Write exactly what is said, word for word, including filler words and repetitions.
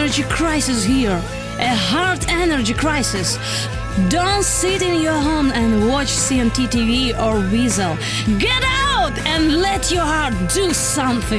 energy crisis here. A heart energy crisis. Don't sit in your home and watch C M T T V or Weasel. Get out and let your heart do something.